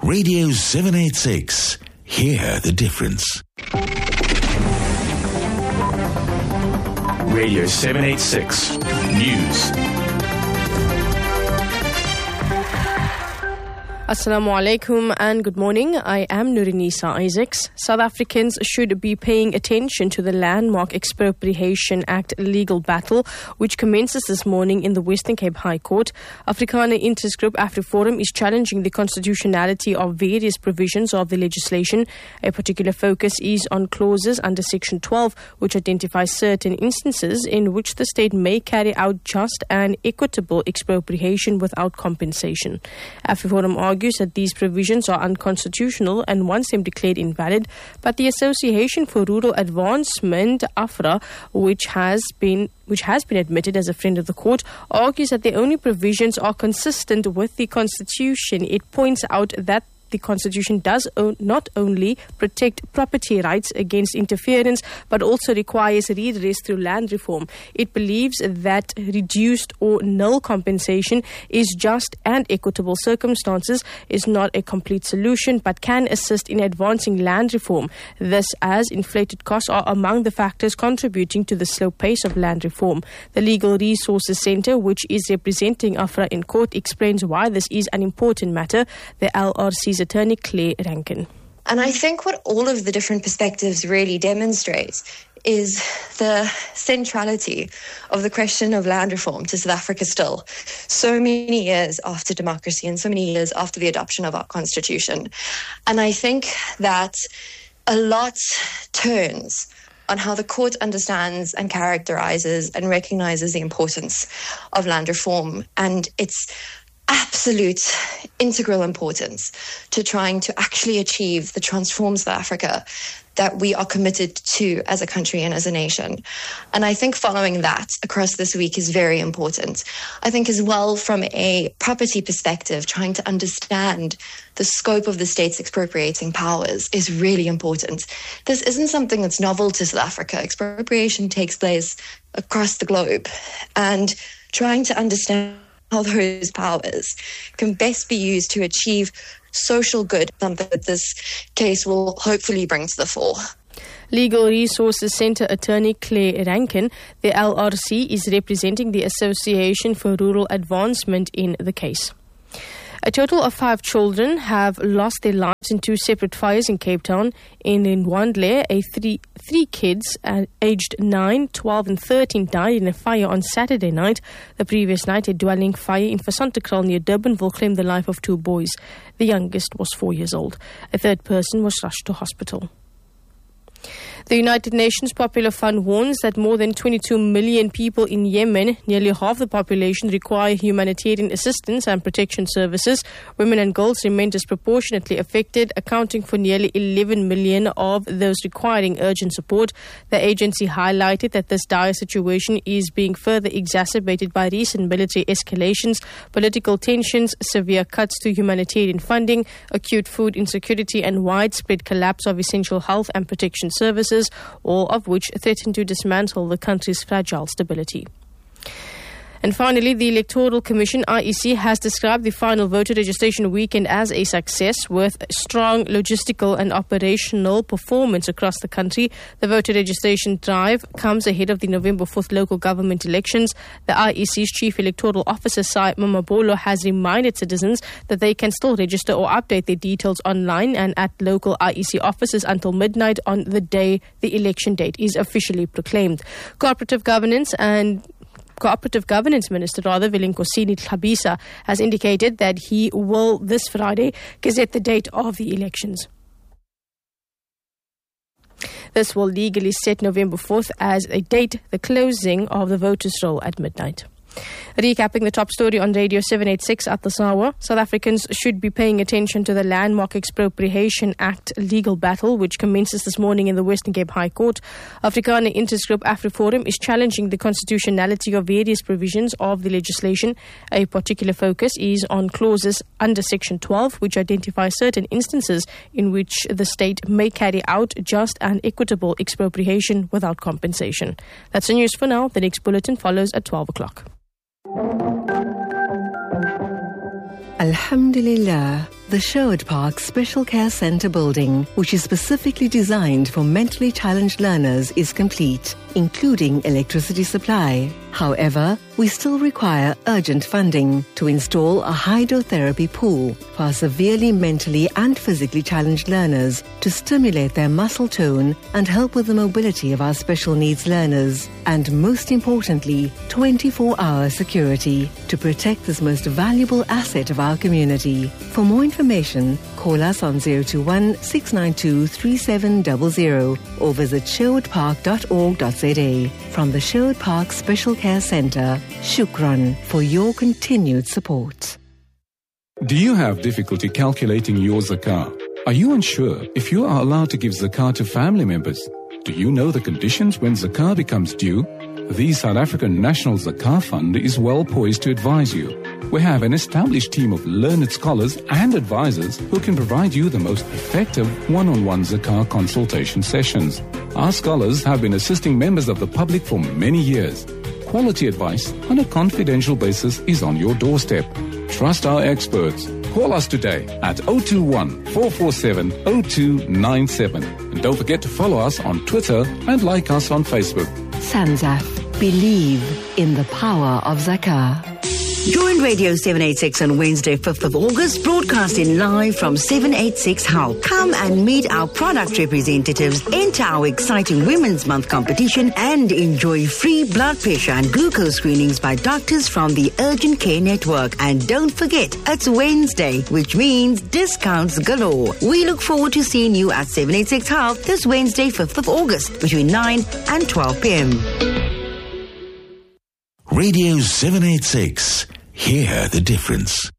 Radio 786. Hear the difference. Radio 786 News. Assalamu alaikum and good morning. I am Nurinisa Isaacs. South Africans should be paying attention to the Landmark Expropriation Act legal battle, which commences this morning in the Western Cape High Court. Afrikaner Interest Group AfriForum is challenging the constitutionality of various provisions of the legislation. A particular focus is on clauses under Section 12, which identifies certain instances in which the state may carry out just and equitable expropriation without compensation. AfriForum argues that these provisions are unconstitutional and wants them declared invalid, but the Association for Rural Advancement, AFRA, which has been admitted as a friend of the court, argues that the only provisions are consistent with the Constitution. It points out that the Constitution does not only protect property rights against interference, but also requires redress through land reform. It believes that reduced or null compensation is just and equitable circumstances is not a complete solution, but can assist in advancing land reform. This, as inflated costs are among the factors contributing to the slow pace of land reform. The Legal Resources Centre, which is representing AFRA in court, explains why this is an important matter. The LRC's attorney Claire Rankin. And I think what all of the different perspectives really demonstrate is the centrality of the question of land reform to South Africa still, so many years after democracy and so many years after the adoption of our constitution. And I think that a lot turns on how the court understands and characterizes and recognizes the importance of land reform and its absolute integral importance to trying to actually achieve the transformed South Africa that we are committed to as a country and as a nation. And I think following that across this week is very important. I think as well from a property perspective, trying to understand the scope of the state's expropriating powers is really important. This isn't something that's novel to South Africa. Expropriation takes place across the globe, and trying to understand how those powers can best be used to achieve social good, something that this case will hopefully bring to the fore. Legal Resources Centre attorney Claire Rankin, the LRC is representing the Association for Rural Advancement in the case. A total of 5 children have lost their lives in 2 separate fires in Cape Town. In Wandle, three kids aged 9, 12 and 13 died in a fire on Saturday night. The previous night, a dwelling fire in Vasantekraal near Durbanville claimed the life of 2 boys. The youngest was 4 years old. A third person was rushed to hospital. The United Nations Popular Fund warns that more than 22 million people in Yemen, nearly half the population, require humanitarian assistance and protection services. Women and girls remain disproportionately affected, accounting for nearly 11 million of those requiring urgent support. The agency highlighted that this dire situation is being further exacerbated by recent military escalations, political tensions, severe cuts to humanitarian funding, acute food insecurity and widespread collapse of essential health and protection services, all of which threaten to dismantle the country's fragile stability. And finally, the Electoral Commission, IEC, has described the final voter registration weekend as a success with strong logistical and operational performance across the country. The voter registration drive comes ahead of the November 4th local government elections. The IEC's Chief Electoral Officer, Sai Mamabolo, has reminded citizens that they can still register or update their details online and at local IEC offices until midnight on the day the election date is officially proclaimed. Cooperative Governance Minister Vilinkosini Tlhabisa has indicated that he will this Friday gazette the date of the elections. This will legally set November 4th as a date, the closing of the voters' roll at midnight. Recapping the top story on Radio 786 at this hour, South Africans should be paying attention to the Landmark Expropriation Act legal battle, which commences this morning in the Western Cape High Court. Afrikaner Interest Group AfriForum is challenging the constitutionality of various provisions of the legislation. A particular focus is on clauses under Section 12, which identify certain instances in which the state may carry out just and equitable expropriation without compensation. That's the news for now. The next bulletin follows at 12 o'clock. Alhamdulillah, The Sherwood Park Special Care Centre building, which is specifically designed for mentally challenged learners, is complete, including electricity supply. However, we still require urgent funding to install a hydrotherapy pool for our severely mentally and physically challenged learners to stimulate their muscle tone and help with the mobility of our special needs learners. And most importantly, 24-hour security to protect this most valuable asset of our community. For more information, call us on 021 692 3700 or visit sherwoodpark.org.za. From the Sherwood Park Special Care Centre, Shukran for your continued support. Do you have difficulty calculating your zakah? Are you unsure if you are allowed to give zakah to family members? Do you know the conditions when zakah becomes due? The South African National Zakah Fund is well poised to advise you. We have an established team of learned scholars and advisors who can provide you the most effective one-on-one zakah consultation sessions. Our scholars have been assisting members of the public for many years. Quality advice on a confidential basis is on your doorstep. Trust our experts. Call us today at 021 447 0297. And don't forget to follow us on Twitter and like us on Facebook. Sanzaf, believe in the power of zakah. Join Radio 786 on Wednesday, 5th of August, broadcasting live from 786 Hull. Come and meet our product representatives, enter our exciting Women's Month competition, and enjoy free blood pressure and glucose screenings by doctors from the Urgent Care Network. And don't forget, it's Wednesday, which means discounts galore. We look forward to seeing you at 786 Hull this Wednesday, 5th of August, between 9 and 12 p.m. Radio 786. Hear the difference.